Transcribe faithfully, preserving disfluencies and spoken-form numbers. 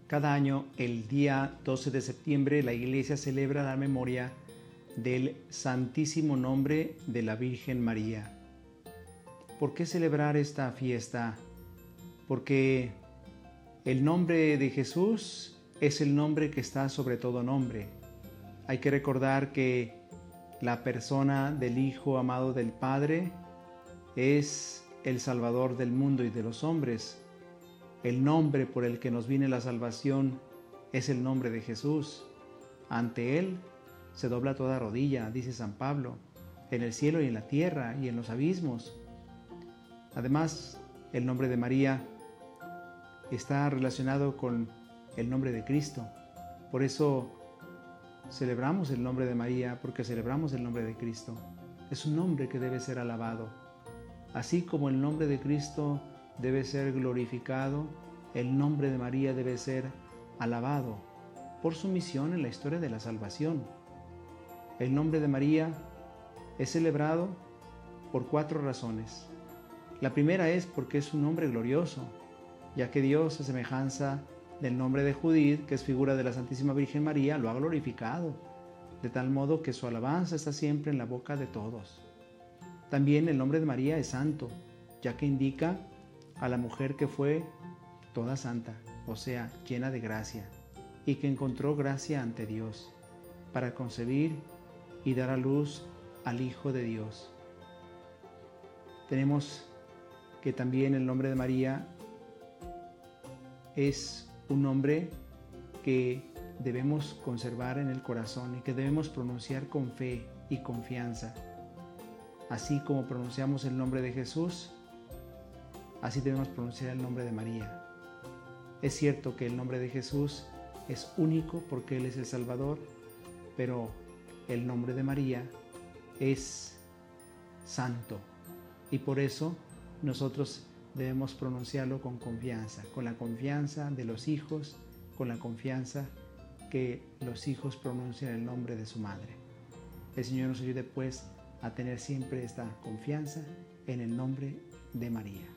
Cada año, el día doce de septiembre, la Iglesia celebra la memoria del Santísimo Nombre de la Virgen María. ¿Por qué celebrar esta fiesta? Porque el nombre de Jesús es el nombre que está sobre todo nombre. Hay que recordar que la persona del Hijo amado del Padre es el Salvador del mundo y de los hombres. El nombre por el que nos viene la salvación es el nombre de Jesús. Ante Él se dobla toda rodilla, dice San Pablo, en el cielo y en la tierra y en los abismos. Además, el nombre de María está relacionado con el nombre de Cristo. Por eso celebramos el nombre de María, porque celebramos el nombre de Cristo. Es un nombre que debe ser alabado. Así como el nombre de Cristo debe ser glorificado, el nombre de María debe ser alabado por su misión en la historia de la salvación. El nombre de María es celebrado por cuatro razones. La primera es porque es un nombre glorioso, ya que Dios, a semejanza del nombre de Judith, que es figura de la Santísima Virgen María, lo ha glorificado, de tal modo que su alabanza está siempre en la boca de todos. También el nombre de María es santo, ya que indica a la mujer que fue toda santa, o sea, llena de gracia, y que encontró gracia ante Dios para concebir y dar a luz al Hijo de Dios. Tenemos que también el nombre de María es un nombre que debemos conservar en el corazón y que debemos pronunciar con fe y confianza. Así como pronunciamos el nombre de Jesús, así debemos pronunciar el nombre de María. Es cierto que el nombre de Jesús es único porque Él es el Salvador, pero el nombre de María es santo y por eso nosotros debemos pronunciarlo con confianza, con la confianza de los hijos, con la confianza que los hijos pronuncian el nombre de su madre. El Señor nos ayude pues a tener siempre esta confianza en el nombre de María.